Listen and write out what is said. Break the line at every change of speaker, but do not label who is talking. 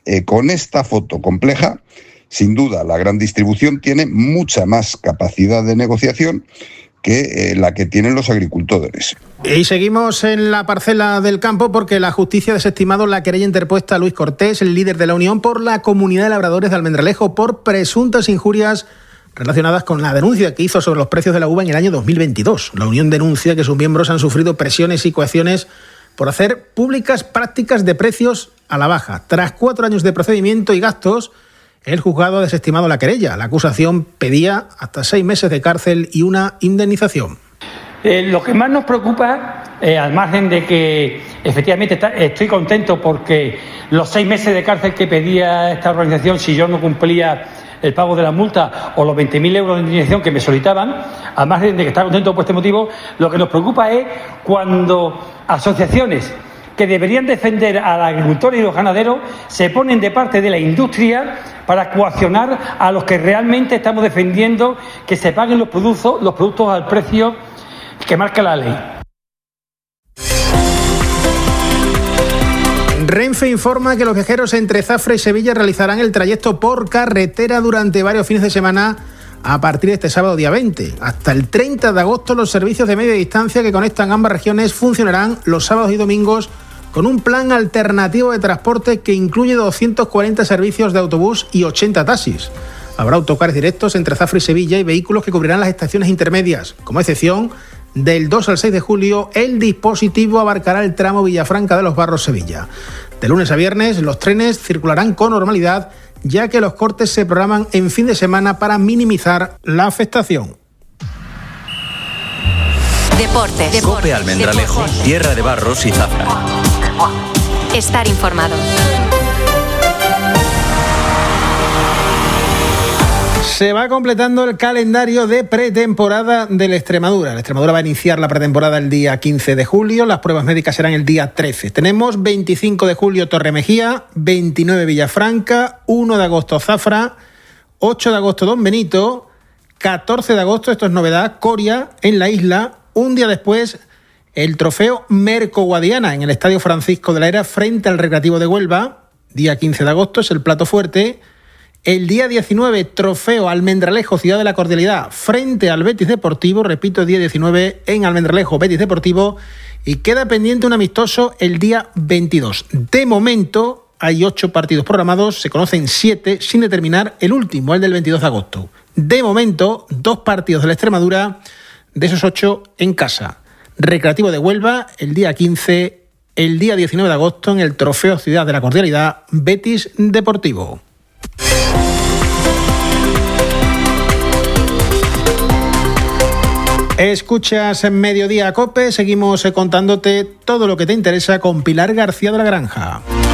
con esta foto compleja, sin duda, la gran distribución tiene mucha más capacidad de negociación que la que tienen los agricultores.
Y seguimos en la parcela del campo porque la justicia ha desestimado la querella interpuesta a Luis Cortés, el líder de la Unión, por la Comunidad de Labradores de Almendralejo por presuntas injurias relacionadas con la denuncia que hizo sobre los precios de la uva en el año 2022. La Unión denuncia que sus miembros han sufrido presiones y coacciones por hacer públicas prácticas de precios a la baja. Tras 4 años de procedimiento y gastos, el juzgado ha desestimado la querella. La acusación pedía hasta 6 meses de cárcel y una indemnización.
Lo que más nos preocupa, al margen de que efectivamente estoy contento porque los 6 meses de cárcel que pedía esta organización si yo no cumplía el pago de la multa o los 20.000 euros de indemnización que me solicitaban, al margen de que estaba contento por este motivo, lo que nos preocupa es cuando asociaciones que deberían defender al agricultor y los ganaderos se ponen de parte de la industria para coaccionar a los que realmente estamos defendiendo que se paguen los productos al precio que marca la ley.
Renfe informa que los viajeros entre Zafra y Sevilla realizarán el trayecto por carretera durante varios fines de semana a partir de este sábado día 20. Hasta el 30 de agosto los servicios de media distancia que conectan ambas regiones funcionarán los sábados y domingos con un plan alternativo de transporte que incluye 240 servicios de autobús y 80 taxis. Habrá autocares directos entre Zafra y Sevilla y vehículos que cubrirán las estaciones intermedias. Como excepción, del 2 al 6 de julio, el dispositivo abarcará el tramo Villafranca de los Barros-Sevilla. De lunes a viernes, los trenes circularán con normalidad, ya que los cortes se programan en fin de semana para minimizar la afectación.
Deportes.
COPE Almendralejo, tierra de barros y zafra.
Estar informado.
Se va completando el calendario de pretemporada del Extremadura. El Extremadura va a iniciar la pretemporada el día 15 de julio. Las pruebas médicas serán el día 13. Tenemos 25 de julio Torremejía, 29 Villafranca, 1 de agosto Zafra, 8 de agosto Don Benito, 14 de agosto, esto es novedad, Coria en la isla. Un día después, el trofeo Merco Guadiana en el Estadio Francisco de la Era frente al Recreativo de Huelva. Día 15 de agosto es el plato fuerte. El día 19, trofeo Almendralejo, Ciudad de la Cordialidad, frente al Betis Deportivo. Repito, día 19 en Almendralejo, Betis Deportivo. Y queda pendiente un amistoso el día 22. De momento, hay 8 partidos programados, se conocen 7, sin determinar el último, el del 22 de agosto. De momento, 2 partidos de la Extremadura, de esos 8 en casa. Recreativo de Huelva, el día 15, el día 19 de agosto, en el trofeo Ciudad de la Cordialidad, Betis Deportivo. Escuchas en Mediodía COPE, seguimos contándote todo lo que te interesa con Pilar García de la Granja.